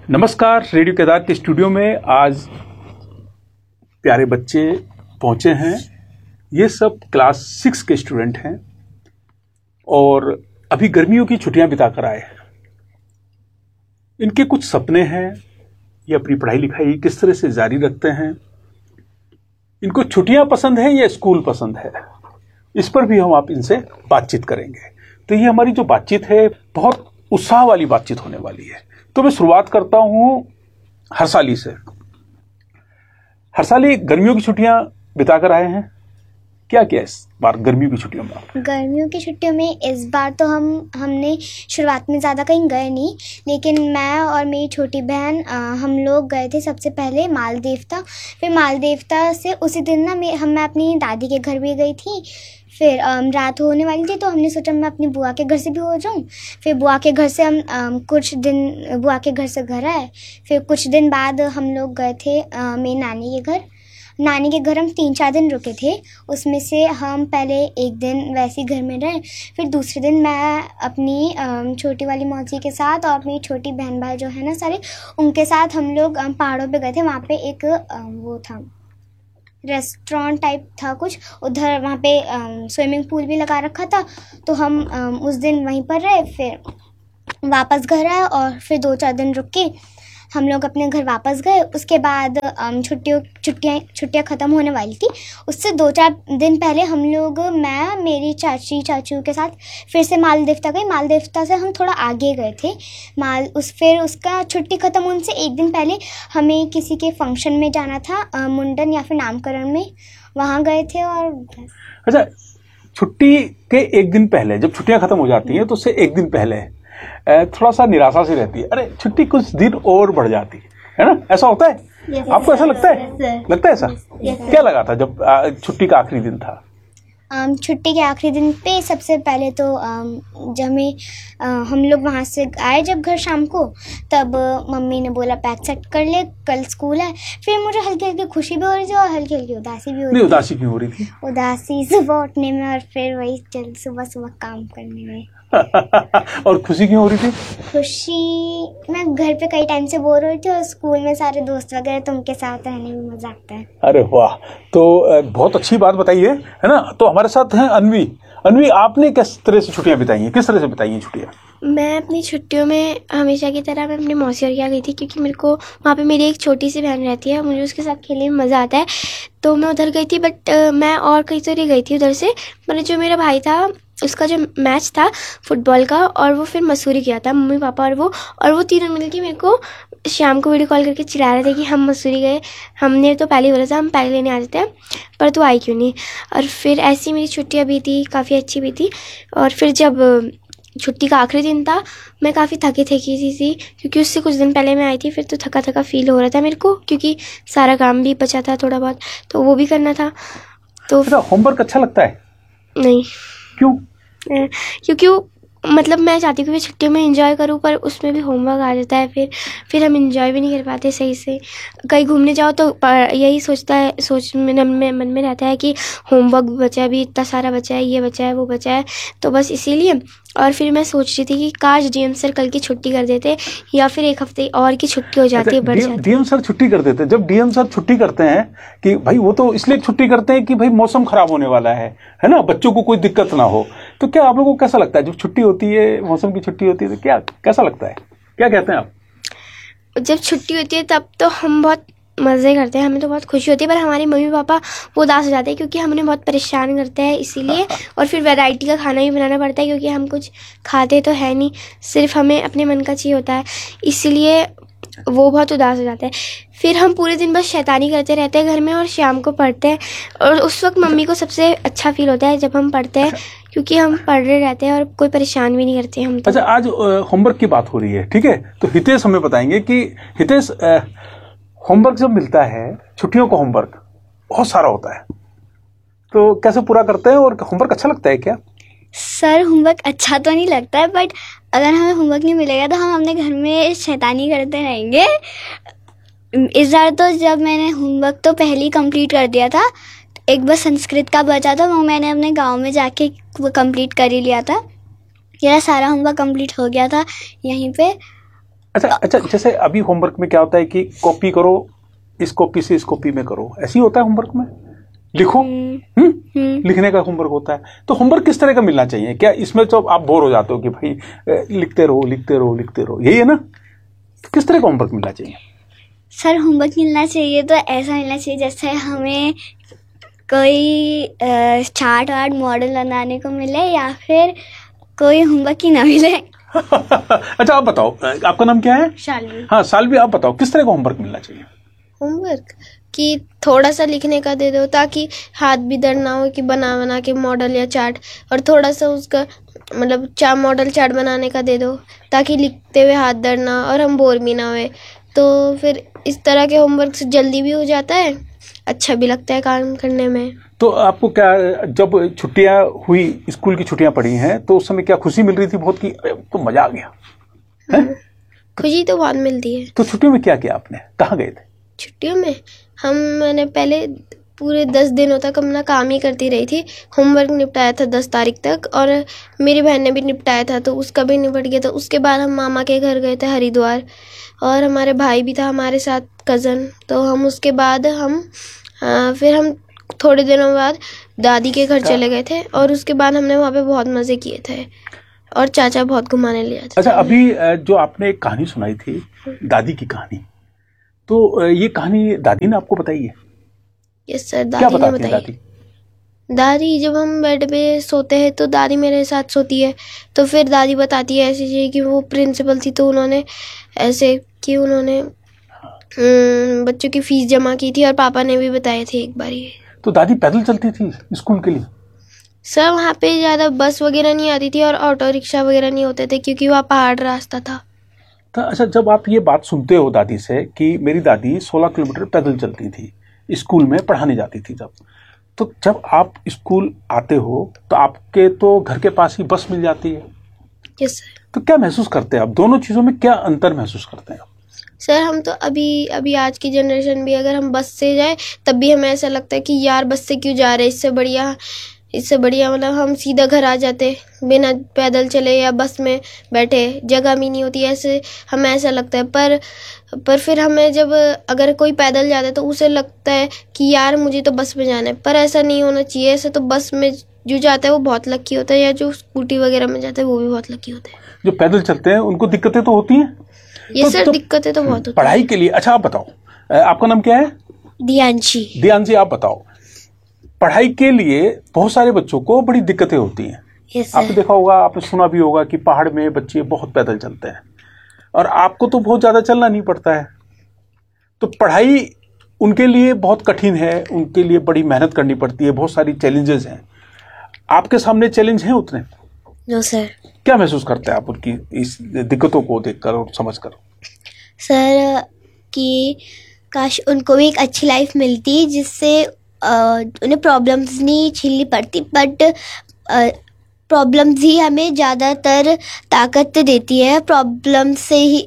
नमस्कार। रेडियो केदार के स्टूडियो में आज प्यारे बच्चे पहुंचे हैं। ये सब क्लास 6 के स्टूडेंट हैं और अभी गर्मियों की छुट्टियां बिता कर आए हैं। इनके कुछ सपने हैं, ये अपनी पढ़ाई लिखाई किस तरह से जारी रखते हैं, इनको छुट्टियां पसंद है या स्कूल पसंद है, इस पर भी हम आप इनसे बातचीत करेंगे। तो ये हमारी जो बातचीत है बहुत उत्साह वाली बातचीत होने वाली है। तो मैं शुरुआत करता हूं हर्षाली से। हर्षाली, गर्मियों की छुट्टियां बिता कर आए हैं, क्या किया इस बार गर्मियों की छुट्टियों में? गर्मियों की छुट्टियों में इस बार तो हमने शुरुआत में ज़्यादा कहीं गए नहीं, लेकिन मैं और मेरी छोटी बहन हम लोग गए थे सबसे पहले मालदेवता। फिर मालदेवता से उसी दिन मैं अपनी दादी के घर भी गई थी। फिर रात होने वाली थी तो हमने सोचा मैं अपनी बुआ के घर से भी हो जाऊं। फिर बुआ के घर से हम कुछ दिन बुआ के घर से घर आए। फिर कुछ दिन बाद हम लोग गए थे मेरी नानी के घर। नानी के घर हम 3-4 दिन रुके थे। उसमें से हम पहले एक दिन वैसे घर में रहे, फिर दूसरे दिन मैं अपनी छोटी वाली मौसी के साथ और अपनी छोटी बहन भाई जो है ना सारे, उनके साथ हम लोग पहाड़ों पे गए थे। वहाँ पे एक वो था रेस्टोरेंट टाइप था कुछ उधर, वहाँ पे स्विमिंग पूल भी लगा रखा था। तो हम उस दिन वहीं पर रहे, फिर वापस घर आए और फिर 2-4 दिन रुक के हम लोग अपने घर वापस गए। उसके बाद छुट्टियाँ ख़त्म होने वाली थी। उससे 2-4 दिन पहले हम लोग मैं मेरी चाचू के साथ फिर से मालदेवता गए। मालदेवता से हम थोड़ा आगे गए थे। फिर उसका छुट्टी ख़त्म होने से एक दिन पहले हमें किसी के फंक्शन में जाना था, मुंडन या फिर नामकरण में, वहाँ गए थे। और अच्छा, छुट्टी के एक दिन पहले जब छुट्टियां खत्म हो जाती हैं तो उससे एक दिन पहले थोड़ा सा निराशा सी रहती है। अरे छुट्टी कुछ दिन और बढ़ जाती है ना, ऐसा होता है? yes, आपको ऐसा लगता है? लगता है ऐसा? yes, क्या लगा था जब छुट्टी का आखिरी दिन था? छुट्टी के आखिरी दिन पे सबसे पहले तो जब हम लोग वहाँ से आए जब घर शाम को, तब मम्मी ने बोला पैक सेट कर ले, कल स्कूल है। फिर मुझे हल्की हल्की खुशी भी हो रही थी और हल्की हल्की उदासी भी हो रही थी। उदासी क्यों हो रही थी? उदासी सुबह उठने में और फिर वही चल सुबह काम करने में। और खुशी क्यों हो रही थी? खुशी, मैं घर पे कई टाइम से बोर हो रही थी और स्कूल में सारे दोस्त वगैरह, तो उनके साथ रहने में मजा आता है। अरे वाह, तो बहुत अच्छी बात बताइए, है ना। तो हमारे साथ हैं अन्वी। अन्वी, आपने किस तरह से छुट्टियां बिताई हैं, किस तरह से बिताई हैं छुट्टियां? मैं अपनी छुट्टियों में हमेशा की तरह मैं अपनी मौसी और यहाँ गई थी, क्योंकि मेरे को वहाँ पे मेरी एक छोटी सी बहन रहती है, मुझे उसके साथ खेलने में मज़ा आता है। तो मैं उधर गई थी, बट मैं और कहीं तो नहीं गई थी उधर से। मैंने जो मेरा भाई था उसका जो मैच था फुटबॉल का, और वो फिर मसूरी गया था, मम्मी पापा और वो तीनों मिलकर मेरे को शाम को वीडियो कॉल करके चिल्ला रहे थे कि हम मसूरी गए। हमने तो पहले ही बोला था हम पैक लेने आ जाते हैं, पर तू आई क्यों नहीं। और फिर ऐसी मेरी छुट्टियाँ भी थी, काफ़ी अच्छी भी थी। और फिर जब छुट्टी का आखिरी दिन था, मैं काफ़ी थकी थी क्योंकि उससे कुछ दिन पहले मैं आई थी। फिर तो थका फील हो रहा था मेरे को, क्योंकि सारा काम भी बचा था थोड़ा बहुत, तो वो भी करना था। तो होमवर्क अच्छा लगता है? नहीं। क्यों? क्योंकि मतलब मैं चाहती हूँ कि मैं छुट्टियों में एंजॉय करूँ, पर उसमें भी होमवर्क आ जाता है। फिर हम एंजॉय भी नहीं कर पाते सही से। कहीं घूमने जाओ तो यही मन में रहता है कि होमवर्क बचा है, अभी इतना सारा बचा है, ये बचा है, वो बचा है। तो बस इसीलिए। और फिर मैं सोच रही थी कि काश डीएम सर कल की छुट्टी कर देते, या फिर एक हफ्ते और की छुट्टी हो जाती है, बढ़ जाती। डीएम सर छुट्टी कर देते। जब डीएम सर छुट्टी करते हैं कि भाई, वो तो इसलिए छुट्टी करते हैं कि भाई मौसम खराब होने वाला है ना, बच्चों को कोई दिक्कत ना हो। तो क्या आप लोगों को कैसा लगता है जब छुट्टी होती है, मौसम की छुट्टी होती है, तो कैसा लगता है, क्या कहते हैं आप? जब छुट्टी होती है तब तो हम बहुत मज़े करते हैं, हमें तो बहुत खुशी होती है, पर हमारे मम्मी पापा वो उदास हो जाते हैं क्योंकि हमें बहुत परेशान करते हैं, इसीलिए। और फिर वैरायटी का खाना भी बनाना पड़ता है, क्योंकि हम कुछ खाते तो है नहीं, सिर्फ हमें अपने मन का चाहिए होता है, इसलिए वो बहुत उदास हो जाता है। फिर हम पूरे दिन बस शैतानी करते रहते हैं घर में और शाम को पढ़ते हैं। और उस वक्त मम्मी को सबसे अच्छा फील होता है जब हम पढ़ते हैं, क्योंकि हम पढ़ रहे रहते हैं और कोई परेशान भी नहीं करते हम तो। अच्छा, आज होमवर्क की बात हो रही है, ठीक है। तो हितेश हमें बताएंगे कि हितेश, होमवर्क जब मिलता है, छुट्टियों का होमवर्क बहुत सारा होता है, तो कैसे पूरा करते हैं और होमवर्क अच्छा लगता है क्या? सर, होमवर्क अच्छा तो नहीं लगता है, बट अगर हमें होमवर्क नहीं मिलेगा तो हम अपने घर में शैतानी करते रहेंगे। इस बार तो जब मैंने होमवर्क तो पहले ही कंप्लीट कर दिया था, एक बस संस्कृत का बचा था, वो मैंने अपने गांव में जाके वो कंप्लीट कर ही लिया था। मेरा सारा होमवर्क कंप्लीट हो गया था यहीं पे। अच्छा, जैसे अभी होमवर्क में क्या होता है कि कॉपी करो, इस कॉपी से इस कॉपी में करो, ऐसे ही होता है होमवर्क में, लिखो। लिखने का होमवर्क होता है। तो होमवर्क किस तरह का मिलना चाहिए? क्या इसमें तो आप बोर हो जाते हो कि भाई लिखते रहो लिखते रहो लिखते रहो, यही है ना? तो किस तरह का होमवर्क मिलना चाहिए? सर होमवर्क मिलना चाहिए तो ऐसा मिलना चाहिए जैसे हमें कोई चार्ट वार्ट मॉडल बनाने को मिले या फिर कोई होमवर्क ही ना मिले। अच्छा, आप बताओ, आपका नाम क्या है? शालवी। हाँ सालवी, आप बताओ किस तरह का होमवर्क मिलना चाहिए? होमवर्क कि थोड़ा सा लिखने का दे दो ताकि हाथ भी दर्द ना हो कि बना बना के मॉडल या चार्ट, और थोड़ा सा उसका मतलब मॉडल चार्ट बनाने का दे दो ताकि लिखते हुए हाथ दर्द ना और हम बोर भी ना हुए। तो फिर इस तरह के होमवर्क से जल्दी भी हो जाता है, अच्छा भी लगता है काम करने में। तो आपको क्या, जब छुट्टियां हुई, स्कूल की छुट्टियां पड़ी हैं, तो उस समय क्या खुशी मिल रही थी बहुत कि अरे तो मजा आ गया है? खुशी तो बहुत मिलती है। तो छुट्टियों में क्या किया आपने, कहाँ गए थे? छुट्टियों में मैंने पहले पूरे 10 दिनों तक अपना काम ही करती रही थी। होमवर्क निपटाया था 10 तारीख तक, और मेरी बहन ने भी निपटाया था तो उसका भी निपट गया था। उसके बाद हम मामा के घर गए थे हरिद्वार, और हमारे भाई भी था हमारे साथ, कज़न। तो हम उसके बाद फिर हम थोड़े दिनों बाद दादी के घर चले गए थे, और उसके बाद हमने वहाँ पे बहुत मज़े किए थे और चाचा बहुत घुमाने ले जाते। अच्छा, अभी जो आपने एक कहानी सुनाई थी, दादी की कहानी, तो ये कहानी दादी ने आपको बताई है? यस सर, क्या दादी ने बताती है बताई। दादी? दादी, जब हम बेड पे सोते हैं तो दादी मेरे साथ सोती है, तो फिर दादी बताती है ऐसी चीज़ कि वो प्रिंसिपल थी तो उन्होंने ऐसे कि उन्होंने बच्चों की फीस जमा की थी, और पापा ने भी बताए थे एक बार ये। तो दादी पैदल चलती थी स्कूल के लिए? सर वहाँ पे ज़्यादा बस वगैरह नहीं आती थी और ऑटो रिक्शा वगैरह नहीं होते थे क्योंकि वहाँ पहाड़ रास्ता था। तो अच्छा, जब आप ये बात सुनते हो दादी से कि मेरी दादी 16 किलोमीटर पैदल चलती थी, स्कूल में पढ़ाने जाती थी, जब आप स्कूल आते हो तो आपके तो घर के पास ही बस मिल जाती है। Yes sir. तो क्या महसूस करते हैं आप? दोनों चीज़ों में क्या अंतर महसूस करते हैं आप? सर हम तो अभी आज की जनरेशन भी अगर हम बस से जाए तब भी हमें ऐसा लगता है कि यार बस से क्यों जा रहे हैं, इससे बढ़िया मतलब हम सीधा घर आ जाते बिना पैदल चले या बस में बैठे, जगह भी नहीं होती, ऐसे हमें ऐसा लगता है। पर फिर हमें जब अगर कोई पैदल जाता है तो उसे लगता है कि यार मुझे तो बस में जाना है, पर ऐसा नहीं होना चाहिए। ऐसे तो बस में जो जाता है वो बहुत लकी होता है, या जो स्कूटी वगैरह में जाता है वो भी बहुत लकी होता है। जो पैदल चलते हैं उनको दिक्कतें तो होती हैं? ये सर दिक्कतें तो बहुत होती है पढ़ाई के लिए। अच्छा, आप बताओ, आपका नाम क्या है? दियांशी। दियांशी, आप बताओ, पढ़ाई के लिए बहुत सारे बच्चों को बड़ी दिक्कतें होती हैं। yes, आपने देखा होगा, आपने सुना भी होगा कि पहाड़ में बच्चे बहुत पैदल चलते हैं, और आपको तो बहुत ज़्यादा चलना नहीं पड़ता है। तो पढ़ाई उनके लिए बहुत कठिन है, उनके लिए बड़ी मेहनत करनी पड़ती है, बहुत सारी चैलेंजेस हैं। आपके सामने चैलेंज हैं उतने? No sir. क्या महसूस करते हैं आप उनकी इस दिक्कतों को देखकर और समझकर? सर कि काश उनको भी एक अच्छी लाइफ मिलती जिससे उन्हें प्रॉब्लम्स नहीं झेलनी पड़ती, बट प्रॉब्लम्स ही हमें ज़्यादातर ताकत देती है, प्रॉब्लम से ही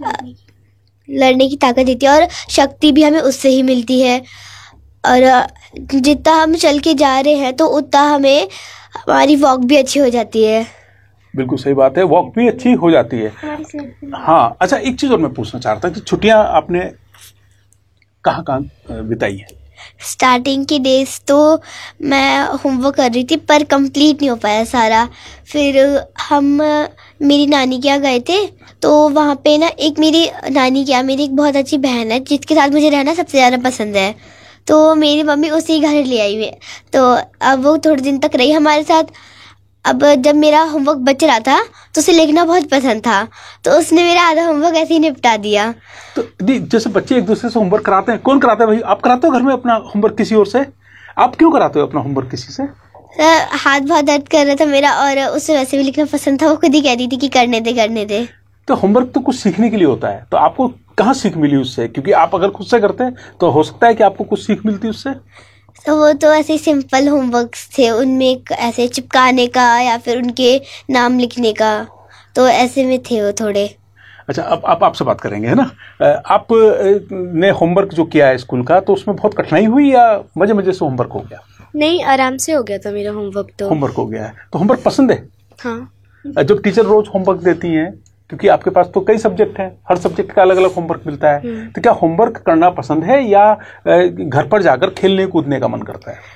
लड़ने की ताकत देती है, और शक्ति भी हमें उससे ही मिलती है। और जितना हम चल के जा रहे हैं तो उतना हमें हमारी वॉक भी अच्छी हो जाती है। बिल्कुल सही बात है, वॉक भी अच्छी हो जाती है। हाँ, अच्छा, एक चीज़ और मैं पूछना चाहता कि छुट्टियां आपने कहाँ कहाँ बिताई है? स्टार्टिंग के डेज तो मैं होमवर्क कर रही थी पर कंप्लीट नहीं हो पाया सारा। फिर हम मेरी नानी के यहाँ गए थे, तो वहाँ पे ना एक मेरी नानी के यहाँ मेरी एक बहुत अच्छी बहन है जिसके साथ मुझे रहना सबसे ज़्यादा पसंद है, तो मेरी मम्मी उसी घर ले आई हुई है। तो अब वो थोड़े दिन तक रही हमारे साथ। अब जब मेरा होमवर्क बच रहा था तो उसे लिखना बहुत पसंद था, तो उसने मेरा आधा होमवर्क ऐसे ही निपटा दिया। तो जैसे बच्चे एक दूसरे से होमवर्क कराते हैं, कौन कराता है भाई? आप कराते हो घर में अपना होमवर्क किसी और से? आप क्यों कराते हो अपना होमवर्क किसी से? सर हाथ बहुत दर्द कर रहा था मेरा, और उसे वैसे भी लिखना पसंद था, वो खुद ही कहती थी कि करने दे। तो होमवर्क तो कुछ सीखने के लिए होता है, तो आपको कहाँ सीख मिली उससे? क्योंकि आप अगर खुद से करते हैं तो हो सकता है कि आपको कुछ सीख मिलती उससे। तो वो तो ऐसे सिंपल होमवर्क्स थे, उनमें ऐसे चिपकाने का या फिर उनके नाम लिखने का, तो ऐसे में थे वो थोड़े। अच्छा, अब आपसे बात करेंगे, है ना? आप ने होमवर्क जो किया है स्कूल का, तो उसमें बहुत कठिनाई हुई या मजे मजे से होमवर्क हो गया? नहीं, आराम से हो गया था मेरा होमवर्क। तो होमवर्क हो गया है तो होमवर्क पसंद है? हाँ। जब टीचर रोज होमवर्क देती हैं क्योंकि आपके पास तो कई सब्जेक्ट हैं, हर सब्जेक्ट का अलग अलग होमवर्क मिलता है, तो क्या होमवर्क करना पसंद है या घर पर जाकर खेलने कूदने का मन करता है?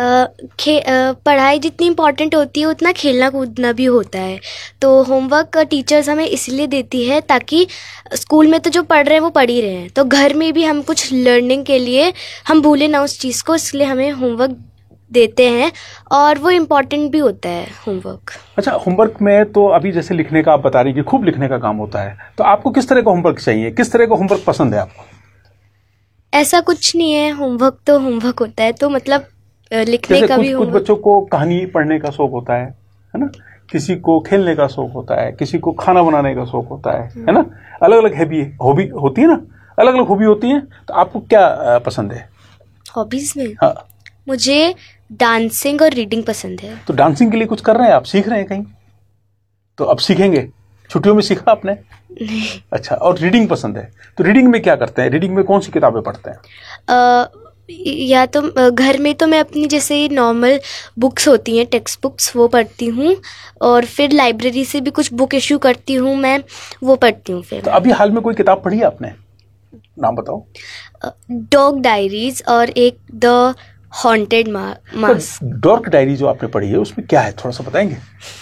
पढ़ाई जितनी इम्पोर्टेंट होती है उतना खेलना कूदना भी होता है। तो होमवर्क टीचर्स हमें इसलिए देती है ताकि स्कूल में तो जो पढ़ रहे हैं वो पढ़ ही रहे हैं, तो घर में भी हम कुछ लर्निंग के लिए हम भूले ना उस चीज़ को, इसलिए हमें होमवर्क देते हैं और वो इम्पॉर्टेंट भी होता है होमवर्क। अच्छा, होमवर्क में तो अभी जैसे लिखने का आप बता रही कि खूब लिखने का काम होता है, तो आपको किस तरह का होमवर्क चाहिए, किस तरह का होमवर्क पसंद है आपको? ऐसा कुछ नहीं है, होमवर्क तो होमवर्क होता है, तो मतलब लिखने का भी कुछ बच्चों को कहानी पढ़ने का शौक होता है ना, किसी को खेलने का शौक होता है, किसी को खाना बनाने का शौक होता है ना, अलग अलग हॉबी होती है ना, अलग अलग हॉबी होती है। तो आपको क्या पसंद है हॉबीज में? हाँ, मुझे डांसिंग और रीडिंग पसंद है। तो डांसिंग के लिए कुछ कर रहे हैं आप, सीख रहे हैं कहीं? तो अब सीखेंगे, छुट्टियों में सीखा आपने? नहीं। अच्छा, और रीडिंग पसंद है, तो रीडिंग में क्या करते हैं, रीडिंग में कौन सी किताबें पढ़ते हैं? या तो घर में तो मैं अपनी जैसे नॉर्मल बुक्स होती हैं, टेक्स्ट बुक्स, वो पढ़ती हूँ, और फिर लाइब्रेरी से भी कुछ बुक इशू करती हूँ मैं, वो पढ़ती हूँ। फिर तो अभी हाल में कोई किताब पढ़ी है आपने, नाम बताओ। डॉग डायरीज और एक the haunted mask. Dog diary जो आपने पढ़ी है उसमें क्या है, थोड़ा सा बताएंगे?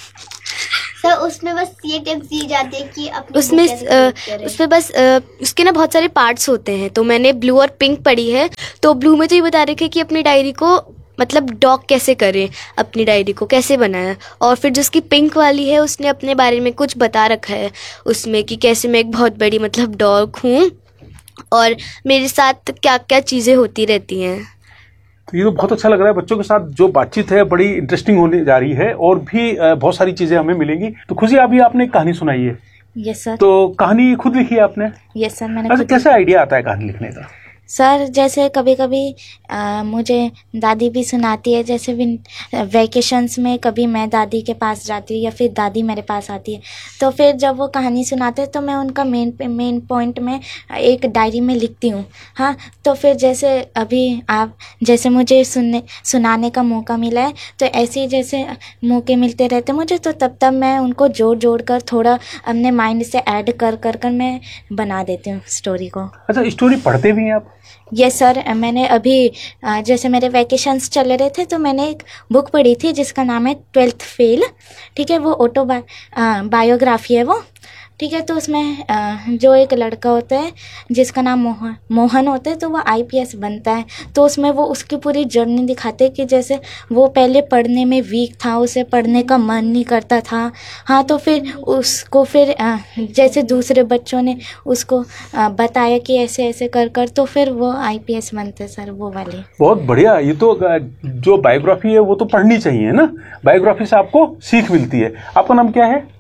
सर उसमें बस ये टिप्स दी जाती है कि अपनी उसमें बस उसके ना बहुत सारे पार्ट्स होते हैं, तो मैंने ब्लू और पिंक पढ़ी है। तो ब्लू में तो ये बता रखे कि अपनी डायरी को मतलब डॉग कैसे करें, अपनी डायरी को कैसे बनाएं, और फिर जिसकी पिंक वाली है उसने अपने बारे में कुछ बता रखा है उसमें कि कैसे मैं एक बहुत बड़ी मतलब डॉग हूँ और मेरे साथ क्या क्या चीज़ें होती रहती हैं। तो ये तो बहुत अच्छा लग रहा है, बच्चों के साथ जो बातचीत है बड़ी इंटरेस्टिंग होने जा रही है और भी बहुत सारी चीजें हमें मिलेंगी। तो खुशी, अभी आपने एक कहानी सुनाई है। Yes sir. तो कहानी खुद लिखी है आपने? यस सर, मैंने। कैसे आइडिया आता है कहानी लिखने का? सर जैसे कभी कभी मुझे दादी भी सुनाती है, जैसे भी वैकेशंस में कभी मैं दादी के पास जाती हूँ या फिर दादी मेरे पास आती है, तो फिर जब वो कहानी सुनाते हैं तो मैं उनका मेन पॉइंट में एक डायरी में लिखती हूँ। हाँ, तो फिर जैसे अभी आप जैसे मुझे सुनाने का मौका मिला है, तो ऐसे ही जैसे मौके मिलते रहते मुझे, तो तब मैं उनको जोड़ कर थोड़ा अपने माइंड से ऐड कर मैं बना देती हूँ स्टोरी को। अच्छा, स्टोरी पढ़ते भी हैं आप? यस सर, मैंने अभी जैसे मेरे वैकेशंस चल रहे थे तो मैंने एक बुक पढ़ी थी जिसका नाम है 12th फेल। ठीक है, वो बायोग्राफी है वो। ठीक है, तो उसमें जो एक लड़का होता है जिसका नाम मोहन होता है, तो वो IPS बनता है। तो उसमें वो उसकी पूरी जर्नी दिखाते हैं कि जैसे वो पहले पढ़ने में वीक था, उसे पढ़ने का मन नहीं करता था। हाँ, तो फिर उसको फिर जैसे दूसरे बच्चों ने उसको बताया कि ऐसे ऐसे कर तो फिर वो IPS बनते सर, वो वाले। बहुत बढ़िया। ये तो जो बायोग्राफी है वो तो पढ़नी चाहिए ना, बायोग्राफी से आपको सीख मिलती है। आपका नाम क्या है?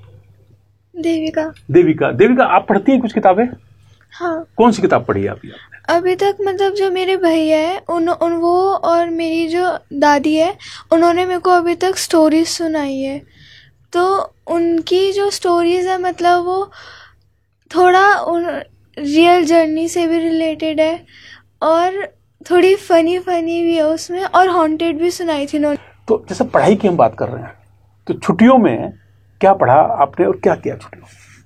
देविका, आप पढ़ती हैं कुछ किताबें? हाँ। कौन सी किताब पढ़ी है आपने? अभी तक मतलब जो मेरे भैया है उन वो और मेरी जो दादी है उन्होंने मेरे को अभी तक स्टोरीज सुनाई है। तो उनकी जो स्टोरीज है मतलब वो थोड़ा उन रियल जर्नी से भी रिलेटेड है और थोड़ी फनी भी है उसमें, और हॉन्टेड भी सुनाई थी उन्होंने। तो जैसे पढ़ाई की हम बात कर रहे हैं, तो छुट्टियों में क्या पढ़ा आपने और क्या किया छुट्टियों?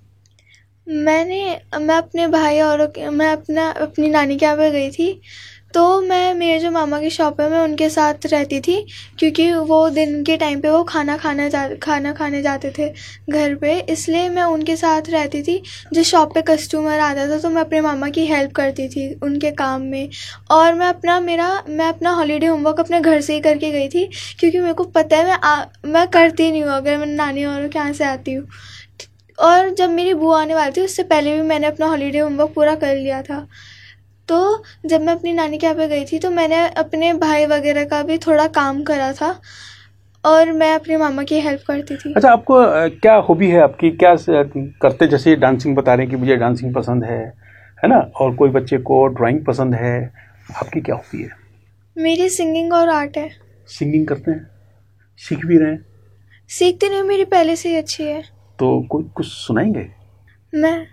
मैं अपने भाई और मैं अपनी नानी के यहाँ पे गई थी। तो मेरे जो मामा की शॉप है मैं उनके साथ रहती थी, क्योंकि वो दिन के टाइम पे वो खाना खाने जाते थे घर पे, इसलिए मैं उनके साथ रहती थी। जो शॉप पे कस्टमर आता था तो मैं अपने मामा की हेल्प करती थी उनके काम में। और मैं अपना हॉलीडे होमवर्क अपने घर से ही करके गई थी, क्योंकि मेरे को पता है मैं करती नहीं हूँ अगर मैं नानी और के यहाँ से आती हूँ। और जब मेरी बुआ आने वाली थी उससे पहले भी मैंने अपना हॉलीडे होमवर्क पूरा कर लिया था। तो जब मैं अपनी नानी के यहाँ पे गई थी तो मैंने अपने भाई वगैरह का भी थोड़ा काम करा था और मैं अपने मामा की हेल्प करती थी। अच्छा, आपको क्या हॉबी है आपकी, क्या करते? जैसे डांसिंग बता रहे हैं कि मुझे डांसिंग पसंद है ना, और कोई बच्चे को ड्राइंग पसंद है, आपकी क्या हॉबी है? मेरी सिंगिंग और आर्ट है। सिंगिंग करते हैं, सीख भी रहे हैं? सीखती नहीं, मेरी पहले से ही अच्छी है। तो कोई कुछ सुनाएंगे? मैं